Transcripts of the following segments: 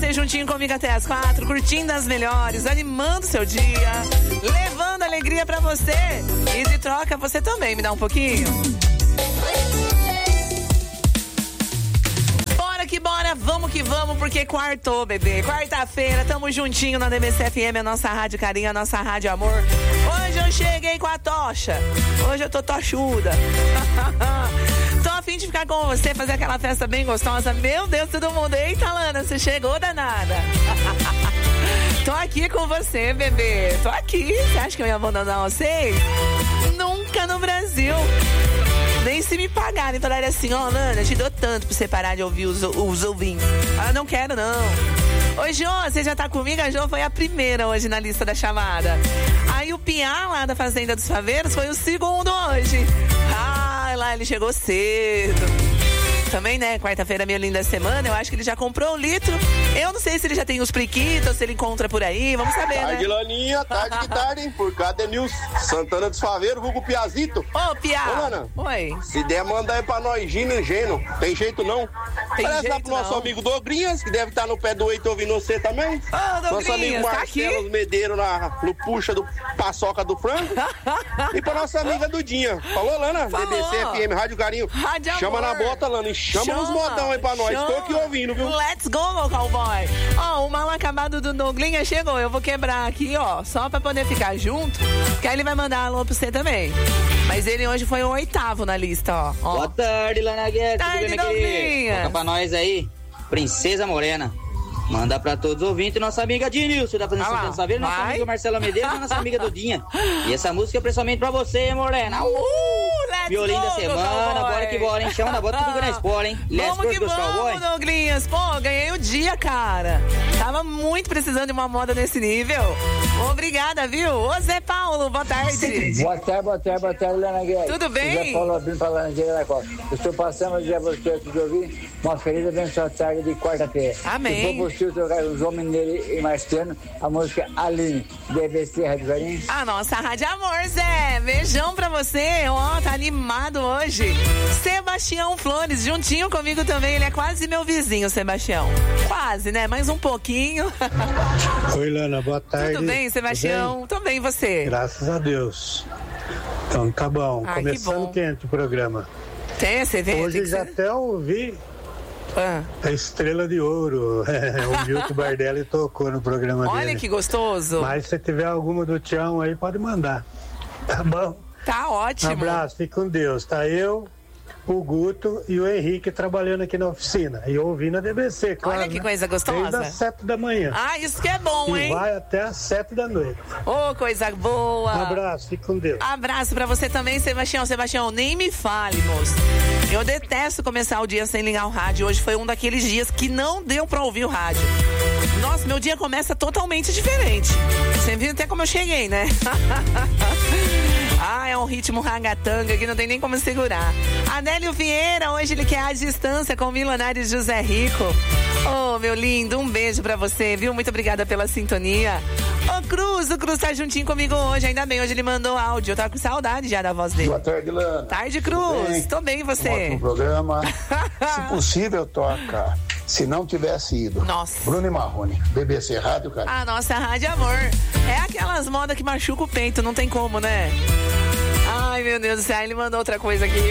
você juntinho comigo até as 4, curtindo as melhores, animando seu dia, levando alegria pra você. E de troca, você também me dá um pouquinho. Bora que bora, vamos que vamos, porque quartou, bebê. Quarta-feira, tamo juntinho na DBC FM, a nossa rádio carinho, a nossa rádio amor. Hoje eu cheguei com a tocha. Hoje eu tô tochuda. Tô a fim de ficar com você, fazer aquela festa bem gostosa. Meu Deus, todo mundo. Eita, Lana, você chegou danada. Tô aqui com você, bebê. Tô aqui. Você acha que eu ia abandonar vocês? Nunca no Brasil. Nem se me pagarem, falarem assim, ó, Lana, te dou tanto pra você parar de ouvir os ouvintes. Ah, não quero, não. Ô, Jô, você já tá comigo? A Jô foi a primeira hoje na lista da chamada. Aí o Piá, lá da Fazenda dos Faveiros, foi o segundo hoje. Ah, lá ele chegou cedo. Também, né, quarta-feira, minha linda semana, eu acho que ele já comprou um litro. Eu não sei se ele já tem os priquitos, se ele encontra por aí, vamos saber, tarde, né? Laninha, tarde que tarde, hein? Por cá, Denilson, Santana dos Faveiros, vulgo Piazito. Ô, Piá. Ô, Lana. Oi. Se der, manda aí pra nós, Gino e Geno. Tem jeito não? Tem Parece jeito lá pro nosso não. amigo Dogrinhas, que deve estar no pé do Eito ouvindo você também. Ô, Nosso amigo Dogrinhas, tá Marcelo aqui? Medeiros no puxa do paçoca do frango. E pra nossa amiga Dudinha. Falou, Lana? Falou. DBC FM, Rádio Carinho. Rádio Chama Amor. na bota, Lana, e chama nos modão aí pra nós. Chama. Tô aqui ouvindo, viu? Let's go, meu cowboy. Ó, o mal acabado do Douglinha chegou. Eu vou quebrar aqui, ó, só pra poder ficar junto. Que aí ele vai mandar alô pra você também. Mas ele hoje foi o 8º na lista, ó. Boa tarde, Lana Guedes. Tarde, Tudo bem, minha querida? Douglinhas. Toca pra nós aí, Princesa Morena. Manda pra todos os ouvintes, nossa amiga Dinilson da Fazenda Santana dos Faveiros, nossa vai. amiga Marcela Medeiros e nossa amiga Dudinha. E essa música é principalmente pra você, Morena. Let's Violino go, da meu semana, cowboy. bora que bora, hein? Chama na bota tudo na escola, hein? Let's Vamos que go, cowboy. vamos, Douglinhas. Pô, ganhei o dia, cara. Tava muito precisando de uma moda nesse nível. Obrigada, viu? Ô, Zé Paulo, boa tarde. Boa tarde, Lana Guedes. Tudo bem? Zé Paulo abrindo para Laranjeira da Costa. Eu estou passando dia para você aqui de ouvir uma feliz abençoada tarde de quarta-feira. Amém. E vou você tocar o João Mineiro e Marciano, a música Aline, DBC Rádio Carinho. A nossa Rádio Amor, Zé. Beijão pra você. Ó, tá animado hoje. Sebastião Flores, juntinho comigo também. Ele é quase meu vizinho, Sebastião. Quase, né? Mais um pouquinho. Oi, Lana, boa tarde. Tudo bem, Sebastião? Tudo bem, e você? Graças a Deus. Então tá bom. Ah, Começando que bom. quente o programa. Tem, você vê? Hoje Tem que já ser- até ouvi Ah, a Estrela de Ouro. O Milton Bardelli tocou no programa olha dele. que gostoso. Mas se tiver alguma do Tião aí, pode mandar. Tá bom? Tá Um ótimo. abraço, fique com Deus. Tá eu, o Guto e o Henrique trabalhando aqui na oficina. E ouvindo a DBC, claro. Olha que né? coisa gostosa. Desde as 7 da manhã. Ah, isso que é bom, E hein? vai até as 7 da noite. Ô, coisa boa. Um abraço, fique com Deus. Abraço pra você também, Sebastião. Sebastião, nem me fale, moço. Eu detesto começar o dia sem ligar o rádio. Hoje foi um daqueles dias que não deu pra ouvir o rádio. Nossa, meu dia começa totalmente diferente. Você viu até como eu cheguei, né? Ah, é um ritmo ragatanga que não tem nem como segurar. Adélio Vieira, hoje ele quer a distância com o milionário José Rico. Ô, meu lindo, um beijo pra você, viu? Muito obrigada pela sintonia. Ô, Cruz, o Cruz tá juntinho comigo hoje. Ainda bem, hoje ele mandou áudio. Eu tava com saudade já da voz dele. Boa tarde, Lana. Tarde, Tudo Cruz. bem? Tô bem, e Um você? ótimo programa. Se possível, toca. Se não tivesse ido. Nossa. Bruno e Marrone, BBC Rádio, cara. A nossa Rádio Amor. É aquelas modas que machuca o peito, não tem como, né? Ai, meu Deus do céu, ele mandou outra coisa aqui.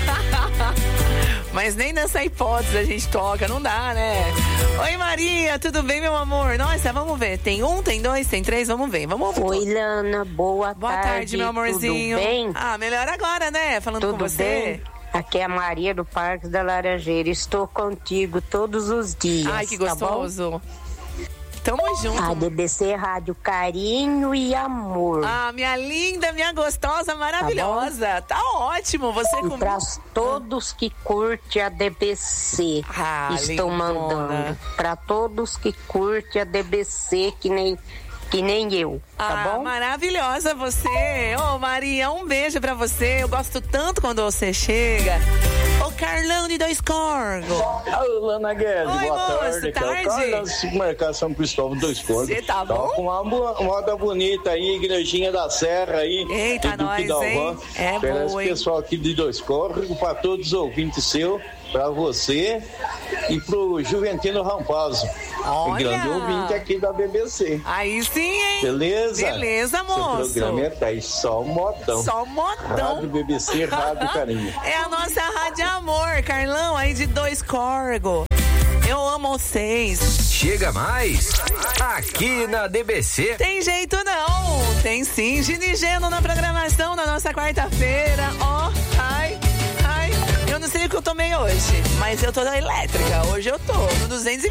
Mas nem nessa hipótese a gente toca, não dá, né? Oi, Maria, tudo bem, meu amor? Nossa, vamos ver. Tem 1, tem 2, tem 3, vamos ver. Vamos ouvir. Oi, Lana, boa tarde, meu amorzinho. Tudo bem? Ah, melhor agora, né? Falando Tudo com você. bem? Aqui é a Maria do Parque da Laranjeira. Estou contigo todos os dias. Ai, que tá gostoso. bom? Tamo junto. A DBC Rádio Carinho e Amor. Ah, minha linda, minha gostosa, maravilhosa. Tá ótimo. Você E comigo. para todos que curtem a DBC, Ah, estou lindona. mandando. Para todos que curtem a DBC, que nem eu, tá bom? Maravilhosa você. Ô, Maria, um beijo pra você. Eu gosto tanto quando você chega. Ô, Carlão de Dois Corgos. Alô, Lana Guedes, Oi, boa moço, tarde. tarde. Carlão do Supermercado São Cristóvão Dois Corgos. Você tá bom? Com uma moda bonita aí, Igrejinha da Serra aí. Eita, do Duque nós, Dalvan. hein? É Parece boa, hein? pessoal aqui de Dois Corgos, para todos os ouvintes seus. pra você e pro Juventino Rampazzo. O grande ouvinte aqui da BBC. Aí sim, hein? Beleza? Beleza, moço. Seu programa é aí, só modão. Só modão. Rádio BBC, Rádio Carinho. É a nossa Rádio Amor, Carlão, aí de 2 Corgo. Eu amo vocês. Chega mais aqui na DBC. Tem jeito não, tem sim. Gini Geno na programação da nossa quarta-feira. Ó, ai. Eu não sei o que eu tomei hoje, mas eu tô da elétrica. Hoje eu tô no 220.